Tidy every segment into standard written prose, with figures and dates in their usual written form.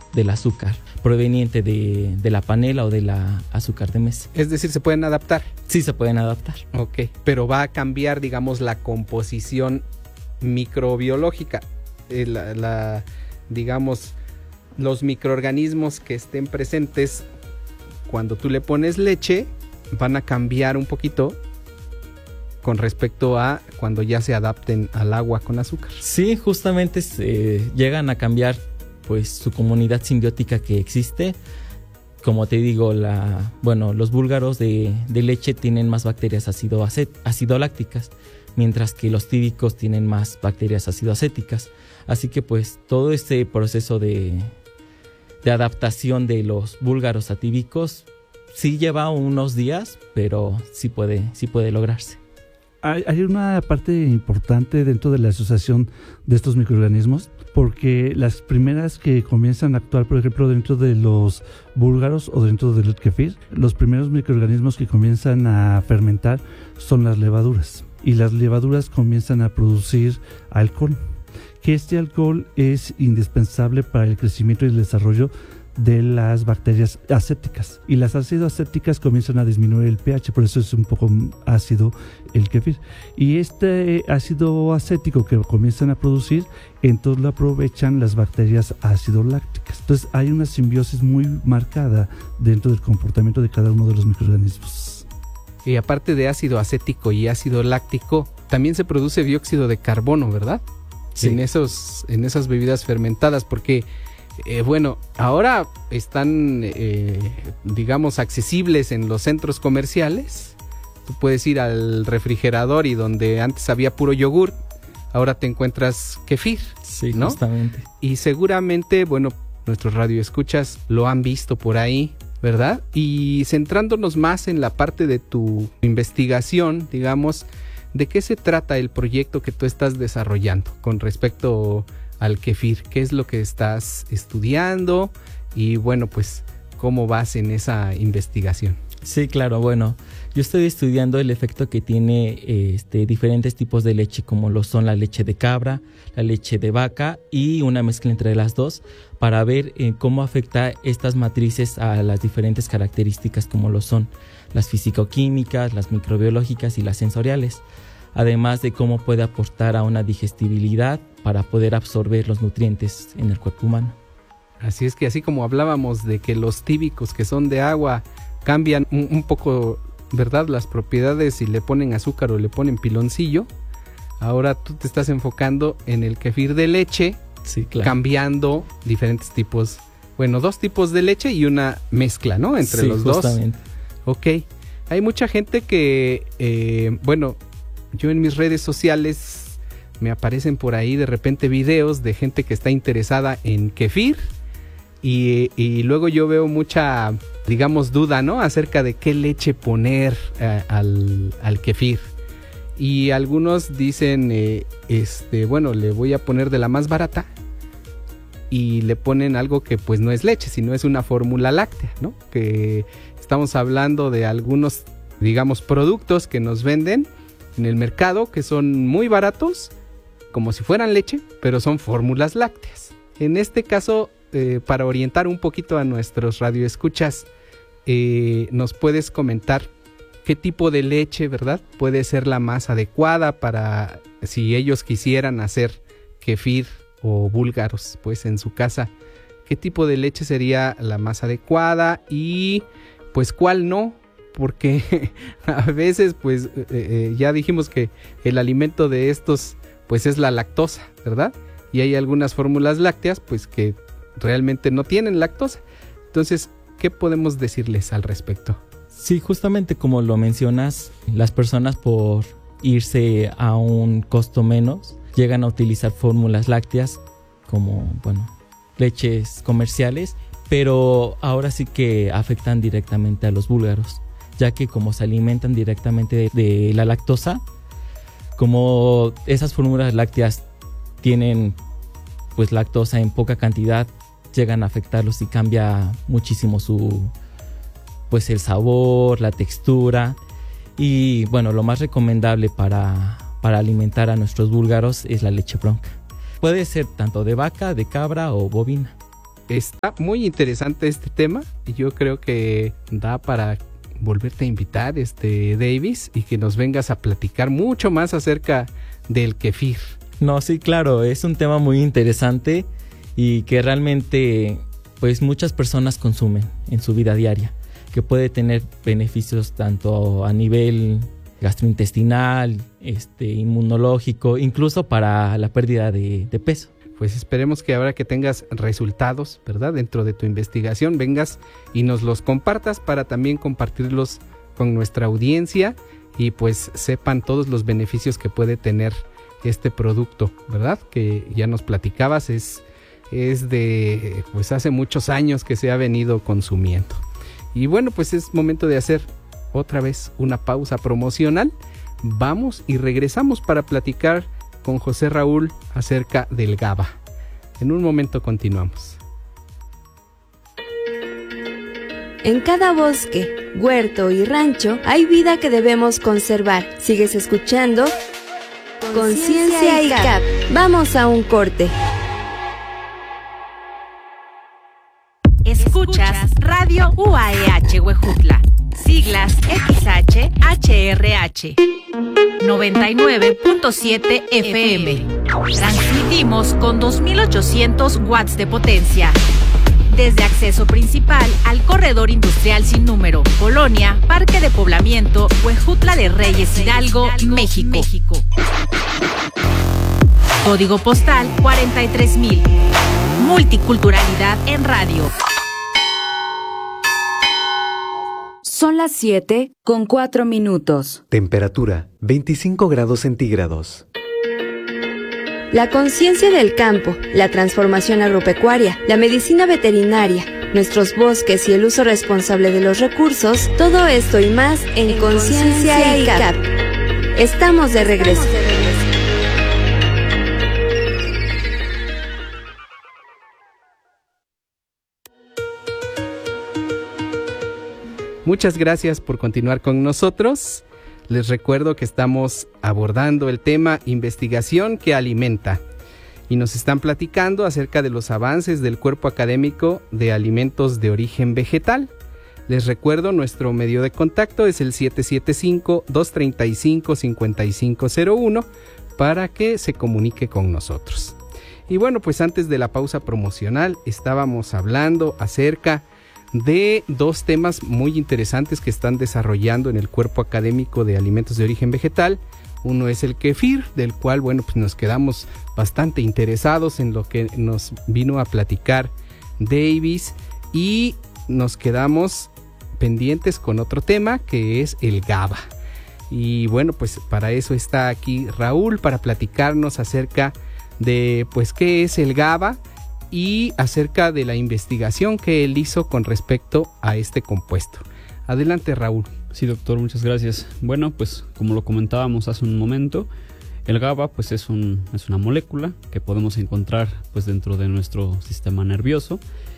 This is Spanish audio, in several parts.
del azúcar proveniente de la panela o de la azúcar de mesa. Es decir, ¿se pueden adaptar? Sí, se pueden adaptar. Ok, pero va a cambiar, digamos, la composición microbiológica, digamos, los microorganismos que estén presentes cuando tú le pones leche van a cambiar un poquito con respecto a cuando ya se adapten al agua con azúcar. Sí, justamente llegan a cambiar pues su comunidad simbiótica que existe. Como te digo, los búlgaros de leche tienen más bacterias ácido-lácticas, mientras que los tíbicos tienen más bacterias ácido-acéticas. Así que pues todo este proceso de adaptación de los búlgaros a tíbicos sí lleva unos días, pero sí puede lograrse. Hay una parte importante dentro de la asociación de estos microorganismos, porque las primeras que comienzan a actuar, por ejemplo, dentro de los búlgaros o dentro del kefir, los primeros microorganismos que comienzan a fermentar son las levaduras. Y las levaduras comienzan a producir alcohol, que este alcohol es indispensable para el crecimiento y el desarrollo de las bacterias acéticas, y las ácido-acéticas comienzan a disminuir el pH, por eso es un poco ácido el kefir, y este ácido acético que comienzan a producir, entonces lo aprovechan las bacterias ácido-lácticas. Entonces hay una simbiosis muy marcada dentro del comportamiento de cada uno de los microorganismos. Y aparte de ácido acético y ácido láctico, también se produce dióxido de carbono, ¿verdad? Sí. En esas bebidas fermentadas, porque ahora están, digamos, accesibles en los centros comerciales. Tú puedes ir al refrigerador y donde antes había puro yogur, ahora te encuentras kefir. Sí, ¿no? Justamente. Y seguramente, nuestros radioescuchas lo han visto por ahí, ¿verdad? Y centrándonos más en la parte de tu investigación, digamos, ¿de qué se trata el proyecto que tú estás desarrollando con respecto al kefir? ¿Qué es lo que estás estudiando? Y pues, ¿cómo vas en esa investigación? Sí, claro, yo estoy estudiando el efecto que tiene diferentes tipos de leche, como lo son la leche de cabra, la leche de vaca y una mezcla entre las dos, para ver cómo afecta estas matrices a las diferentes características, como lo son las físico-químicas, las microbiológicas y las sensoriales, además de cómo puede aportar a una digestibilidad para poder absorber los nutrientes en el cuerpo humano. Así es que, así como hablábamos de que los tíbicos que son de agua cambian un poco, ¿verdad?, las propiedades si le ponen azúcar o le ponen piloncillo, ahora tú te estás enfocando en el kefir de leche, sí, claro, cambiando diferentes tipos, 2 tipos de leche y una mezcla, ¿no?, entre los justamente. Dos. Ok, hay mucha gente que, yo en mis redes sociales me aparecen por ahí de repente videos de gente que está interesada en kefir, y luego yo veo mucha, digamos, duda, ¿no?, acerca de qué leche poner al kefir. Y algunos dicen, le voy a poner de la más barata, y le ponen algo que pues no es leche, sino es una fórmula láctea, ¿no? Que estamos hablando de algunos, digamos, productos que nos venden en el mercado que son muy baratos, como si fueran leche, pero son fórmulas lácteas. En este caso, para orientar un poquito a nuestros radioescuchas, nos puedes comentar qué tipo de leche, ¿verdad?, puede ser la más adecuada para si ellos quisieran hacer kefir o búlgaros, pues en su casa. ¿Qué tipo de leche sería la más adecuada y pues cuál no? Porque a veces pues ya dijimos que el alimento de estos pues es la lactosa, ¿verdad? Y hay algunas fórmulas lácteas pues que realmente no tienen lactosa. Entonces, ¿qué podemos decirles al respecto? Sí, justamente como lo mencionas, las personas por irse a un costo menos llegan a utilizar fórmulas lácteas como, leches comerciales, pero ahora sí que afectan directamente a los búlgaros, ya que como se alimentan directamente de la lactosa, como esas fórmulas lácteas tienen pues lactosa en poca cantidad, llegan a afectarlos y cambia muchísimo el sabor, la textura. Y lo más recomendable para alimentar a nuestros búlgaros es la leche bronca. Puede ser tanto de vaca, de cabra o bovina. está muy interesante este tema y yo creo que da para volverte a invitar, Davis, y que nos vengas a platicar mucho más acerca del kefir. No, sí, claro, es un tema muy interesante y que realmente pues muchas personas consumen en su vida diaria, que puede tener beneficios tanto a nivel gastrointestinal, inmunológico, incluso para la pérdida de peso. Pues esperemos que ahora que tengas resultados, ¿verdad?, dentro de tu investigación, vengas y nos los compartas para también compartirlos con nuestra audiencia y pues sepan todos los beneficios que puede tener este producto, ¿verdad? Que ya nos platicabas, es de pues hace muchos años que se ha venido consumiendo. Y bueno, pues es momento de hacer otra vez una pausa promocional. Vamos y regresamos para platicar con José Raúl acerca del GABA. En un momento continuamos. En cada bosque, huerto y rancho hay vida que debemos conservar. Sigues escuchando Conciencia ICAP. Vamos a un corte. Escuchas Radio UAEH Huejutla, siglas XH-HRH, 99.7 FM. Transmitimos con 2800 watts de potencia. Desde acceso principal al corredor industrial sin número, Colonia, Parque de Poblamiento, Huejutla de Reyes, Hidalgo, México. Código postal 43,000. Multiculturalidad en radio. Son las 7:04. Temperatura 25 grados centígrados. La conciencia del campo, la transformación agropecuaria, la medicina veterinaria, nuestros bosques y el uso responsable de los recursos, todo esto y más en Conciencia ICAP. Estamos de regreso. Muchas gracias por continuar con nosotros. Les recuerdo que estamos abordando el tema investigación que alimenta y nos están platicando acerca de los avances del cuerpo académico de alimentos de origen vegetal. Les recuerdo, nuestro medio de contacto es el 775-235-5501 para que se comunique con nosotros. Y bueno, pues antes de la pausa promocional estábamos hablando acerca de dos temas muy interesantes que están desarrollando en el cuerpo académico de alimentos de origen vegetal. Uno es el kefir, del cual, bueno, pues nos quedamos bastante interesados en lo que nos vino a platicar Davis, y nos quedamos pendientes con otro tema que es el GABA. Y bueno, pues para eso está aquí Raúl, para platicarnos acerca de pues qué es el GABA y acerca de la investigación que él hizo con respecto a este compuesto. Adelante, Raúl. Sí, doctor, muchas gracias. Bueno, pues como lo comentábamos hace un momento, el GABA pues es una molécula que podemos encontrar pues dentro de nuestro sistema nervioso.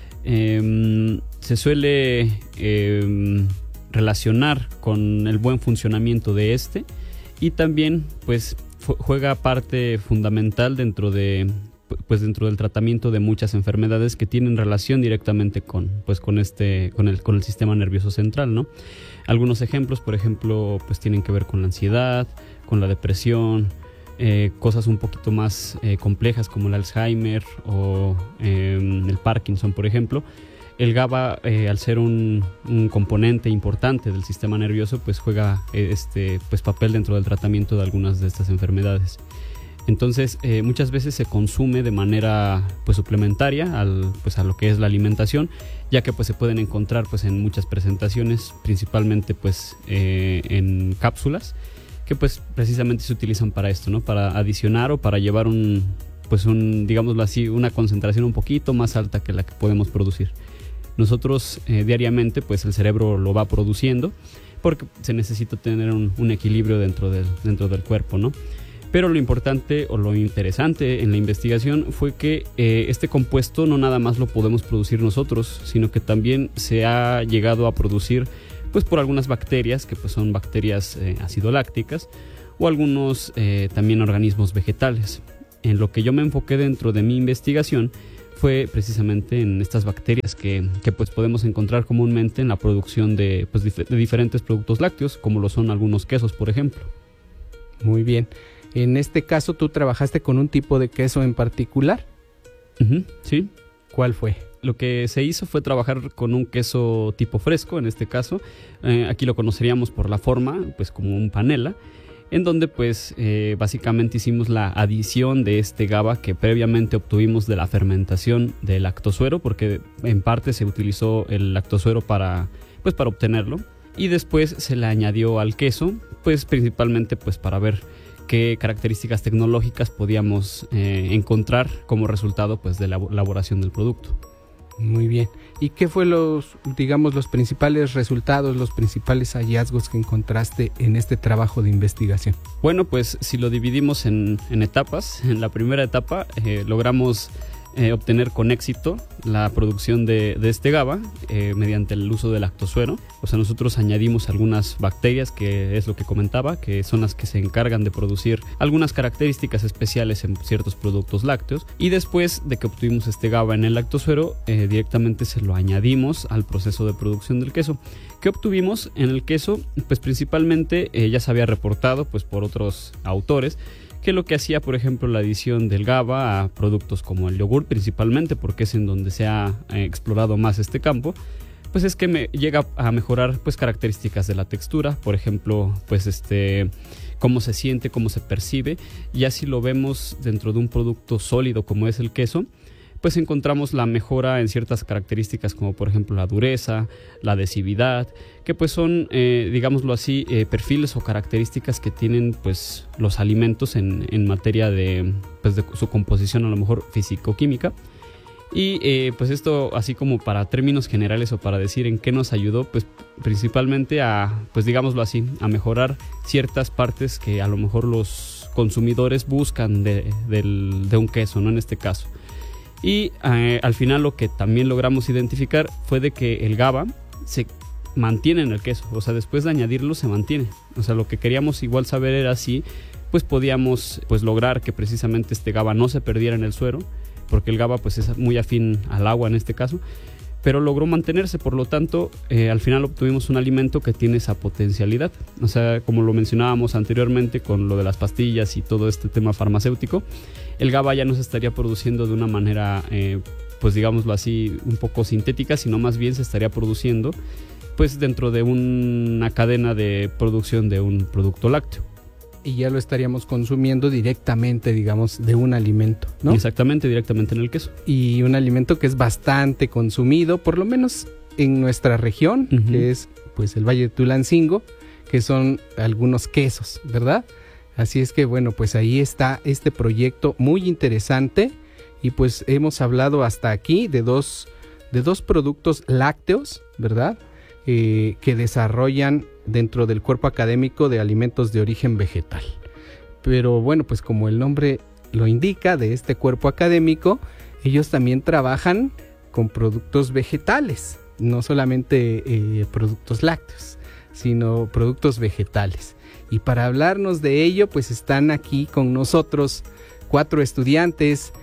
Se suele relacionar con el buen funcionamiento de este, y también pues juega parte fundamental dentro del tratamiento de muchas enfermedades que tienen relación directamente con el sistema nervioso central, ¿no? Algunos ejemplos, por ejemplo, pues tienen que ver con la ansiedad, con la depresión, cosas un poquito más complejas como el Alzheimer o el Parkinson, por ejemplo. El GABA, al ser un componente importante del sistema nervioso, pues juega papel dentro del tratamiento de algunas de estas enfermedades. Entonces, muchas veces se consume de manera pues suplementaria a lo que es la alimentación, ya que pues se pueden encontrar pues en muchas presentaciones, principalmente pues en cápsulas, que pues precisamente se utilizan para esto, ¿no? Para adicionar o para llevar digámoslo así, una concentración un poquito más alta que la que podemos producir. Nosotros diariamente pues el cerebro lo va produciendo porque se necesita tener un equilibrio dentro del cuerpo, ¿no? Pero lo importante o lo interesante en la investigación fue que este compuesto no nada más lo podemos producir nosotros, sino que también se ha llegado a producir pues por algunas bacterias, que pues son bacterias acidolácticas, o algunos también organismos vegetales. En lo que yo me enfoqué dentro de mi investigación fue precisamente en estas bacterias que pues podemos encontrar comúnmente en la producción de diferentes productos lácteos, como lo son algunos quesos, por ejemplo. Muy bien. En este caso, ¿tú trabajaste con un tipo de queso en particular? Sí. ¿Cuál fue? Lo que se hizo fue trabajar con un queso tipo fresco, en este caso. Aquí lo conoceríamos por la forma, pues como un panela, en donde pues básicamente hicimos la adición de este GABA que previamente obtuvimos de la fermentación del lactosuero, porque en parte se utilizó el lactosuero para obtenerlo, y después se le añadió al queso, pues principalmente pues para ver qué características tecnológicas podíamos encontrar como resultado pues de la elaboración del producto. Muy bien. ¿Y qué fue los principales resultados, los principales hallazgos que encontraste en este trabajo de investigación? Bueno, pues si lo dividimos en etapas, en la primera etapa logramos obtener con éxito la producción de este GABA mediante el uso del lactosuero. O sea, nosotros añadimos algunas bacterias, que es lo que comentaba, que son las que se encargan de producir algunas características especiales en ciertos productos lácteos, y después de que obtuvimos este GABA en el lactosuero, directamente se lo añadimos al proceso de producción del queso. ¿Qué obtuvimos en el queso? Pues principalmente ya se había reportado pues por otros autores que lo que hacía, por ejemplo, la adición del GABA a productos como el yogur, principalmente porque es en donde se ha explorado más este campo, pues es que llega a mejorar pues características de la textura, por ejemplo, pues cómo se siente, cómo se percibe. Y así lo vemos dentro de un producto sólido como es el queso, pues encontramos la mejora en ciertas características como por ejemplo la dureza, la adhesividad, que pues son, digámoslo así, perfiles o características que tienen pues los alimentos en materia de su composición a lo mejor físico-química. Y pues esto así como para términos generales o para decir en qué nos ayudó, pues principalmente a, pues digámoslo así, a mejorar ciertas partes que a lo mejor los consumidores buscan de un queso, ¿no? En este caso. Y al final lo que también logramos identificar fue de que el GABA se mantiene en el queso, o sea, después de añadirlo se mantiene. O sea, lo que queríamos igual saber era si pues podíamos pues lograr que precisamente este GABA no se perdiera en el suero, porque el GABA pues es muy afín al agua en este caso, pero logró mantenerse. Por lo tanto, al final obtuvimos un alimento que tiene esa potencialidad. O sea, como lo mencionábamos anteriormente con lo de las pastillas y todo este tema farmacéutico, el GABA ya no se estaría produciendo de una manera, pues digámoslo así, un poco sintética, sino más bien se estaría produciendo pues dentro de una cadena de producción de un producto lácteo. Y ya lo estaríamos consumiendo directamente, digamos, de un alimento, ¿no? Exactamente, directamente en el queso. Y un alimento que es bastante consumido, por lo menos en nuestra región, que es pues el Valle de Tulancingo, que son algunos quesos, ¿verdad? Así es que bueno, pues ahí está este proyecto muy interesante, y pues hemos hablado hasta aquí de dos productos lácteos, ¿verdad? Que desarrollan dentro del cuerpo académico de alimentos de origen vegetal. Pero bueno, pues como el nombre lo indica, de este cuerpo académico, ellos también trabajan con productos vegetales, no solamente productos lácteos, sino productos vegetales. Y para hablarnos de ello, pues están aquí con nosotros 4 estudiantes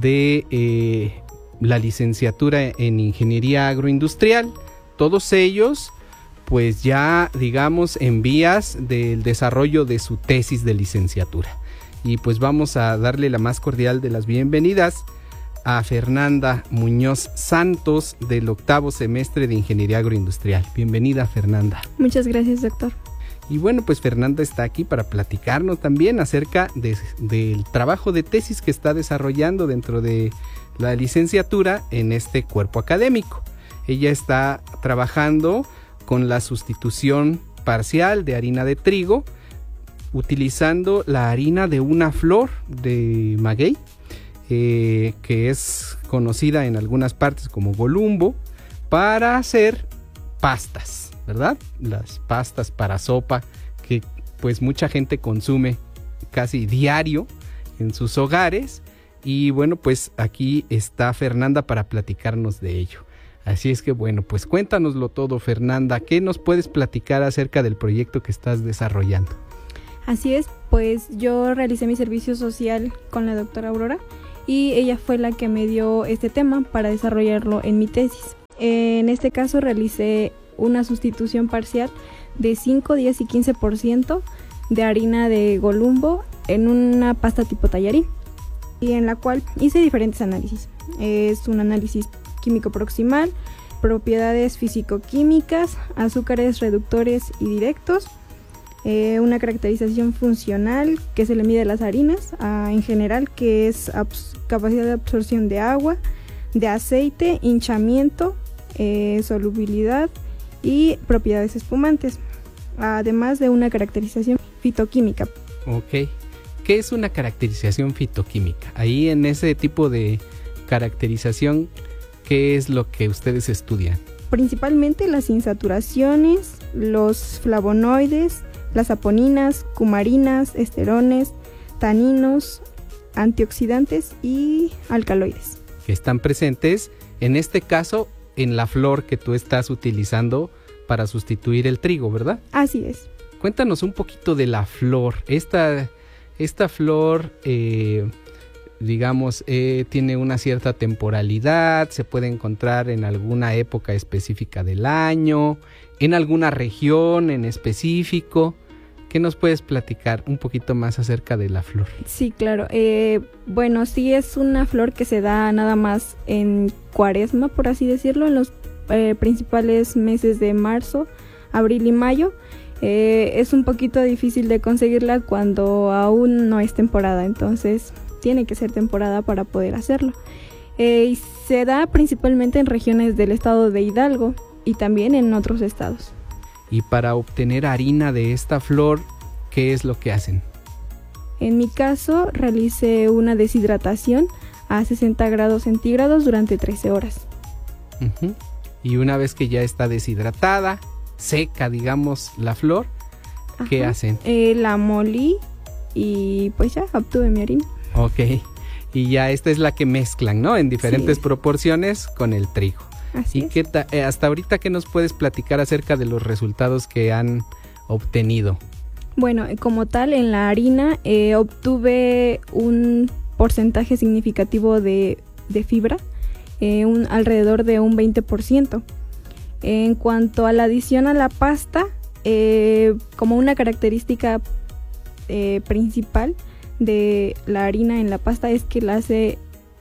de la licenciatura en Ingeniería Agroindustrial, todos ellos pues ya digamos en vías del desarrollo de su tesis de licenciatura. Y pues vamos a darle la más cordial de las bienvenidas a Fernanda Muñoz Santos, del 8º semestre de Ingeniería Agroindustrial. Bienvenida, Fernanda. Muchas gracias, doctor. Y bueno, pues Fernanda está aquí para platicarnos también acerca del trabajo de tesis que está desarrollando dentro de la licenciatura en este cuerpo académico. Ella está trabajando con la sustitución parcial de harina de trigo, utilizando la harina de una flor de maguey, que es conocida en algunas partes como golumbo, para hacer pastas, ¿verdad? Las pastas para sopa que pues mucha gente consume casi diario en sus hogares. Y bueno, pues aquí está Fernanda para platicarnos de ello. Así es que bueno, pues cuéntanoslo todo, Fernanda. ¿Qué nos puedes platicar acerca del proyecto que estás desarrollando? Así es, pues yo realicé mi servicio social con la doctora Aurora y ella fue la que me dio este tema para desarrollarlo en mi tesis. En este caso realicé una sustitución parcial de 5, 10 y 15% de harina de golumbo en una pasta tipo tallarín, y en la cual hice diferentes análisis. Es un análisis químico proximal, propiedades físico-químicas, azúcares reductores y directos, una caracterización funcional que se le mide a las harinas en general, que es capacidad de absorción de agua, de aceite, hinchamiento, solubilidad y propiedades espumantes, además de una caracterización fitoquímica. Ok. ¿Qué es una caracterización fitoquímica? Ahí en ese tipo de caracterización, ¿qué es lo que ustedes estudian? Principalmente las insaturaciones, los flavonoides, las saponinas, cumarinas, esterones, taninos, antioxidantes y alcaloides. Que están presentes, en este caso, en la flor que tú estás utilizando para sustituir el trigo, ¿verdad? Así es. Cuéntanos un poquito de la flor. Esta flor, digamos, tiene una cierta temporalidad, se puede encontrar en alguna época específica del año, en alguna región en específico. ¿Qué nos puedes platicar un poquito más acerca de la flor? Sí, claro. Bueno, sí es una flor que se da nada más en Cuaresma, por así decirlo, en los principales meses de marzo, abril y mayo. Es un poquito difícil de conseguirla cuando aún no es temporada, entonces tiene que ser temporada para poder hacerlo. Y se da principalmente en regiones del estado de Hidalgo y también en otros estados. Y para obtener harina de esta flor, ¿qué es lo que hacen? En mi caso, realicé una deshidratación a 60 grados centígrados durante 13 horas. Uh-huh. Y una vez que ya está deshidratada, seca, digamos, la flor, ¿qué hacen? La molí y pues ya obtuve mi harina. Ok. Y ya esta es la que mezclan, ¿no? En diferentes proporciones con el trigo. Así ¿Y es. hasta ahorita qué nos puedes platicar acerca de los resultados que han obtenido? Bueno, como tal, en la harina obtuve un porcentaje significativo de fibra, alrededor de un 20%. En cuanto a la adición a la pasta, como una característica principal de la harina en la pasta es que la hace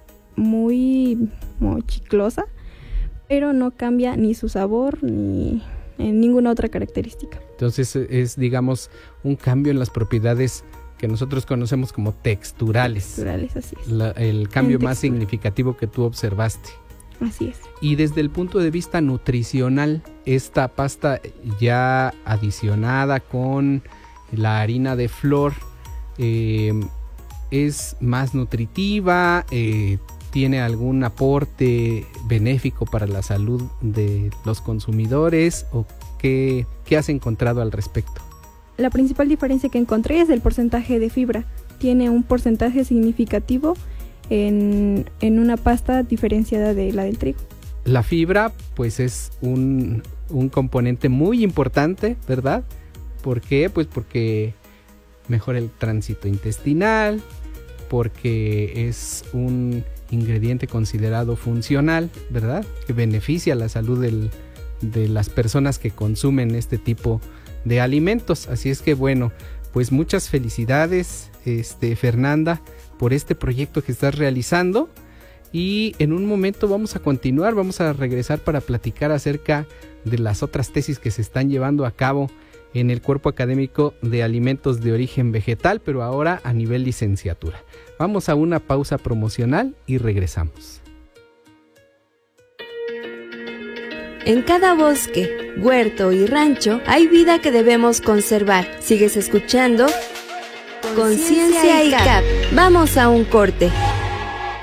muy chiclosa, pero no cambia ni su sabor ni en ninguna otra característica. Entonces es, digamos, un cambio en las propiedades que nosotros conocemos como texturales. Texturales, así es. El cambio más significativo que tú observaste. Así es. Y desde el punto de vista nutricional, esta pasta ya adicionada con la harina de flor, ¿es más nutritiva? ¿Tiene algún aporte benéfico para la salud de los consumidores? ¿O qué has encontrado al respecto? La principal diferencia que encontré es el porcentaje de fibra. Tiene un porcentaje significativo en una pasta diferenciada de la del trigo. La fibra, pues, es un componente muy importante, ¿verdad? ¿Por qué? Pues porque mejora el tránsito intestinal, porque es un ingrediente considerado funcional, ¿verdad? Que beneficia la salud de las personas que consumen este tipo de alimentos. Así es que bueno, pues muchas felicidades, Fernanda, por este proyecto que estás realizando. Y en un momento vamos a continuar, vamos a regresar para platicar acerca de las otras tesis que se están llevando a cabo en el Cuerpo Académico de Alimentos de Origen Vegetal, pero ahora a nivel licenciatura. Vamos a una pausa promocional y regresamos. En cada bosque, huerto y rancho hay vida que debemos conservar. Sigues escuchando Conciencia ICAP. Vamos a un corte.